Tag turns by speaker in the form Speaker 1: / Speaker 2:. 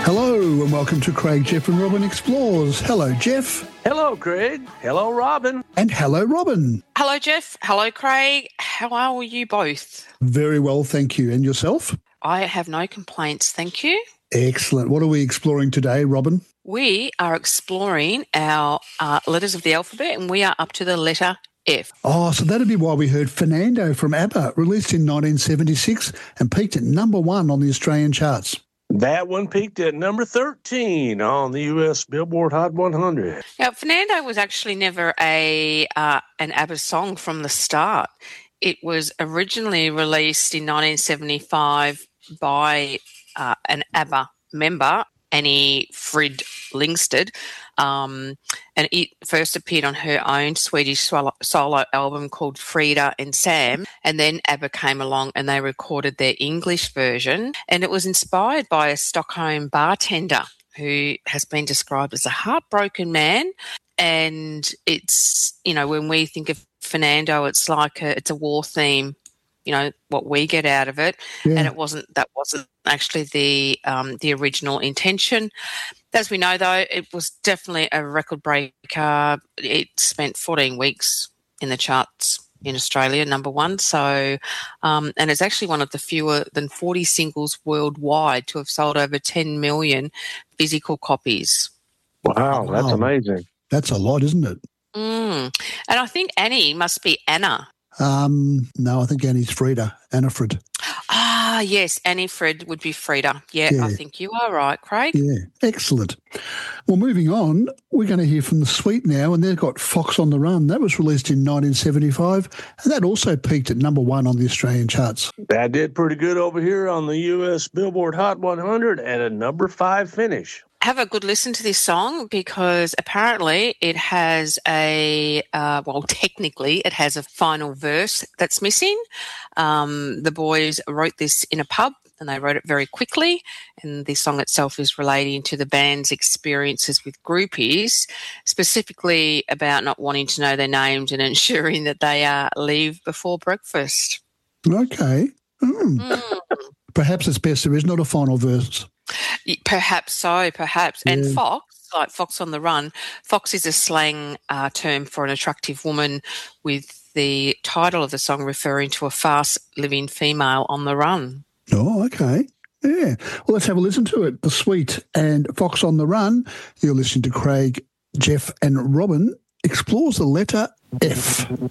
Speaker 1: Hello and welcome to Craig, Jeff and Robin Explores. Hello, Jeff.
Speaker 2: Hello, Craig. Hello, Robin.
Speaker 1: And hello, Robin.
Speaker 3: Hello, Jeff. Hello, Craig. How are you both?
Speaker 1: Very well, thank you. And yourself?
Speaker 3: I have no complaints, thank you.
Speaker 1: Excellent. What are we exploring today, Robin?
Speaker 3: We are exploring our letters of the alphabet, and we are up to the letter F.
Speaker 1: Oh, so that'd be why we heard Fernando from ABBA, released in 1976 and peaked at number 1 on the Australian charts.
Speaker 2: That one peaked at number 13 on the US Billboard Hot 100.
Speaker 3: Now, Fernando was actually never an ABBA song from the start. It was originally released in 1975 by an ABBA member, Annie Frid Lyngstad, and it first appeared on her own Swedish solo album called Frida and Sam, and then ABBA came along and they recorded their English version, and it was inspired by a Stockholm bartender who has been described as a heartbroken man. And it's, you know, when we think of Fernando, it's like it's a war theme, you know, what we get out of it. Yeah. And that wasn't actually the original intention. As we know, though, it was definitely a record breaker. It spent 14 weeks in the charts in Australia, number 1. So, and it's actually one of the fewer than 40 singles worldwide to have sold over 10 million physical copies.
Speaker 2: Wow, that's amazing.
Speaker 1: That's a lot, isn't it?
Speaker 3: And I think Annie must be Anna.
Speaker 1: No, I think Annie's Frida, Anna Frid.
Speaker 3: Ah, yes, Annie Frid would be Frida. Yeah, I think you are right, Craig.
Speaker 1: Yeah, excellent. Well, moving on, we're going to hear from The Sweet now, and they've got Fox on the Run. That was released in 1975, and that also peaked at number 1 on the Australian charts.
Speaker 2: That did pretty good over here on the US Billboard Hot 100 at a number 5 finish.
Speaker 3: Have a good listen to this song because apparently it has technically it has a final verse that's missing. The boys wrote this in a pub and they wrote it very quickly, and the song itself is relating to the band's experiences with groupies, specifically about not wanting to know their names and ensuring that they leave before breakfast.
Speaker 1: Okay. Perhaps it's best there is not a final verse.
Speaker 3: Perhaps so, perhaps. Yeah. And Fox, like Fox on the Run, Fox is a slang term for an attractive woman, with the title of the song referring to a fast-living female on the run.
Speaker 1: Oh, okay. Yeah. Well, let's have a listen to it. The Sweet and Fox on the Run. You're listening to Craig, Jeff and Robin Explores the letter F.